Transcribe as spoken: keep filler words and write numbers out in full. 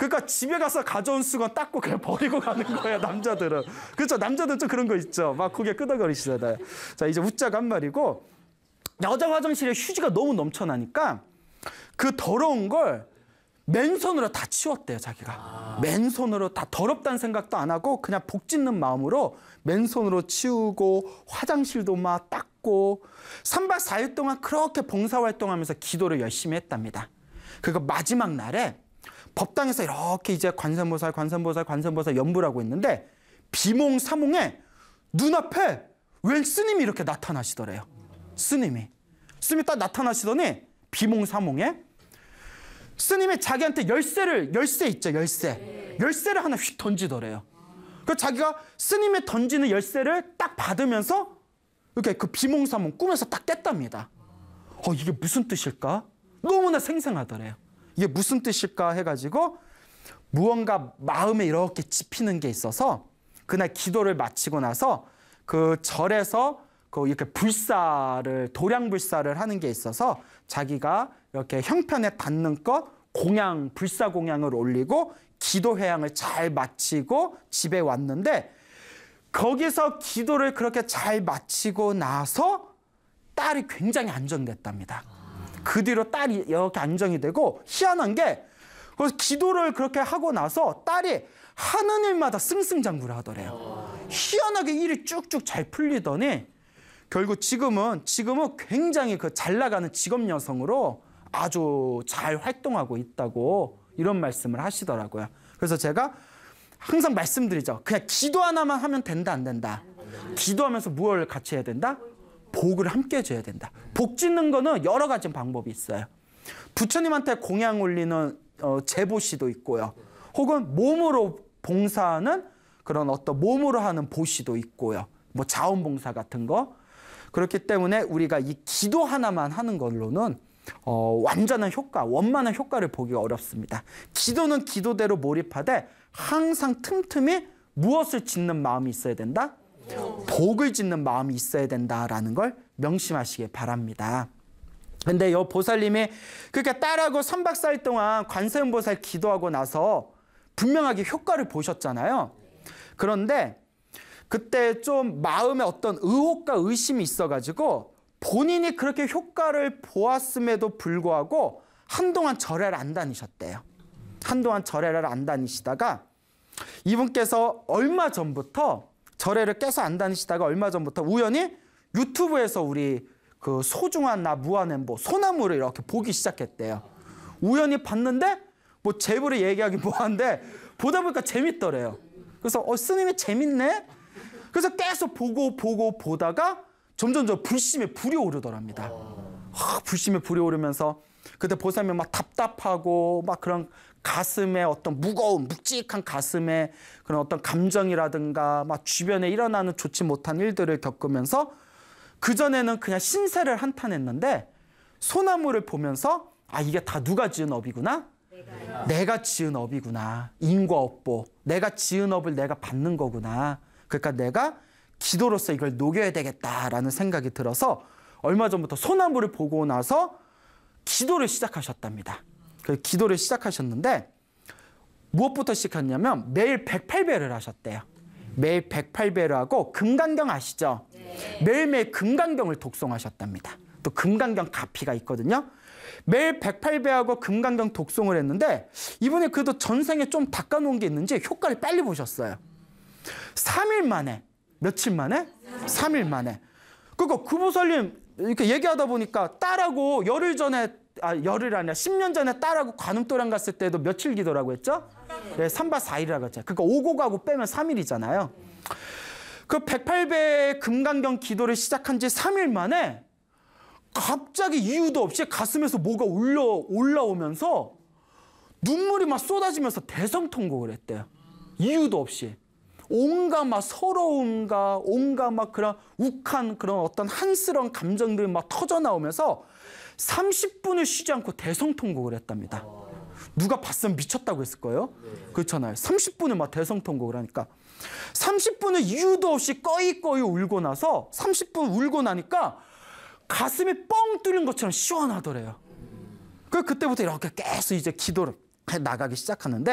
그러니까 집에 가서 가져온 수건 닦고 그냥 버리고 가는 거야, 남자들은. 그렇죠? 남자들 좀 그런 거 있죠. 막 고개 끄덕거리시잖아요. 자, 이제 웃자고 한 말이고, 여자 화장실에 휴지가 너무 넘쳐나니까 그 더러운 걸 맨손으로 다 치웠대요, 자기가. 아. 맨손으로 다 더럽다는 생각도 안 하고 그냥 복 짓는 마음으로 맨손으로 치우고 화장실도 막 닦고 삼 박 사 일 동안 그렇게 봉사활동하면서 기도를 열심히 했답니다. 그리고 마지막 날에 법당에서 이렇게 이제 관세음보살, 관세음보살, 관세음보살 연부를 하고 있는데 비몽사몽에 눈앞에 웬 스님이 이렇게 나타나시더래요. 스님이. 스님이 딱 나타나시더니 비몽사몽에 스님이 자기한테 열쇠를, 열쇠 있죠, 열쇠. 열쇠를 하나 휙 던지더래요. 그 자기가 스님이 던지는 열쇠를 딱 받으면서 이렇게 그 비몽사몽 꿈에서 딱 깼답니다. 어, 이게 무슨 뜻일까? 너무나 생생하더래요. 이게 무슨 뜻일까 해가지고 무언가 마음에 이렇게 찝히는 게 있어서 그날 기도를 마치고 나서 그 절에서 그 이렇게 불사를, 도량불사를 하는 게 있어서 자기가 이렇게 형편에 닿는 것 공양, 불사 공양을 올리고 기도 회양을 잘 마치고 집에 왔는데 거기서 기도를 그렇게 잘 마치고 나서 딸이 굉장히 안정됐답니다. 그 뒤로 딸이 이렇게 안정이 되고 희한한 게 그래서 기도를 그렇게 하고 나서 딸이 하는 일마다 승승장구를 하더래요. 희한하게 일이 쭉쭉 잘 풀리더니 결국 지금은 지금은 굉장히 그 잘 나가는 직업 여성으로 아주 잘 활동하고 있다고 이런 말씀을 하시더라고요. 그래서 제가 항상 말씀드리죠. 그냥 기도 하나만 하면 된다, 안 된다? 기도하면서 무엇을 같이 해야 된다? 복을 함께 줘야 된다. 복 짓는 거는 여러 가지 방법이 있어요. 부처님한테 공양 올리는 어, 제보시도 있고요. 혹은 몸으로 봉사하는 그런 어떤 몸으로 하는 보시도 있고요. 뭐 자원봉사 같은 거. 그렇기 때문에 우리가 이 기도 하나만 하는 걸로는 어, 완전한 효과, 원만한 효과를 보기가 어렵습니다. 기도는 기도대로 몰입하되 항상 틈틈이 무엇을 짓는 마음이 있어야 된다? 복을 짓는 마음이 있어야 된다라는 걸 명심하시기 바랍니다. 근데 요 보살님이 그렇게 딸하고 삼 박 사 일 동안 관세음보살 기도하고 나서 분명하게 효과를 보셨잖아요. 그런데 그때 좀 마음에 어떤 의혹과 의심이 있어가지고 본인이 그렇게 효과를 보았음에도 불구하고 한동안 절에를 안 다니셨대요. 한동안 절에를 안 다니시다가 이분께서 얼마 전부터 절에를 깨서 안 다니시다가 얼마 전부터 우연히 유튜브에서 우리 그 소중한 나 무한행보 소나무를 이렇게 보기 시작했대요. 우연히 봤는데 뭐 제부를 얘기하기 뭐한데 보다 보니까 재밌더래요. 그래서 어 스님이 재밌네. 그래서 계속 보고 보고 보다가 점점 저 불심에 불이 오르더랍니다. 아, 불심에 불이 오르면서 그때 보살님이 막 답답하고 막 그런 가슴에 어떤 무거운 묵직한 가슴에 그런 어떤 감정이라든가 막 주변에 일어나는 좋지 못한 일들을 겪으면서 그전에는 그냥 신세를 한탄했는데 소나무를 보면서 아 이게 다 누가 지은 업이구나? 내가, 내가 지은 업이구나. 인과업보. 내가 지은 업을 내가 받는 거구나. 그러니까 내가 기도로서 이걸 녹여야 되겠다라는 생각이 들어서 얼마 전부터 소나무를 보고 나서 기도를 시작하셨답니다. 그 기도를 시작하셨는데 무엇부터 시작했냐면 매일 백팔 배를 하셨대요. 매일 백팔 배를 하고 금강경 아시죠? 네. 매일매일 금강경을 독송하셨답니다. 또 금강경 가피가 있거든요. 매일 백팔 배하고 금강경 독송을 했는데 이분이 그래도 전생에 좀 닦아놓은 게 있는지 효과를 빨리 보셨어요. 삼 일 만에. 며칠 만에? 삼 일 만에. 그러니까 그 보살님 이렇게 얘기하다 보니까 딸하고 열흘 전에 아 열흘이 아니라 십 년 전에 딸하고 관음도량 갔을 때도 며칠 기도라고 했죠? 네, 삼 박 사 일이라고 했죠. 그러니까 오고 가고 빼면 삼 일이잖아요. 그 백팔 배의 금강경 기도를 시작한 지 삼 일 만에 갑자기 이유도 없이 가슴에서 뭐가 올려, 올라오면서 눈물이 막 쏟아지면서 대성통곡을 했대요. 이유도 없이. 온갖 막 서러움과 온갖 막 그런 욱한 그런 어떤 한스러운 감정들이 막 터져 나오면서 삼십 분을 쉬지 않고 대성통곡을 했답니다. 누가 봤으면 미쳤다고 했을 거예요. 그렇잖아요. 삼십 분을 막 대성통곡을 하니까 삼십 분을 이유도 없이 꺼이꺼이 울고 나서 삼십 분 울고 나니까 가슴이 뻥 뚫린 것처럼 시원하더래요. 그 그때부터 이렇게 계속 이제 기도를 해 나가기 시작하는데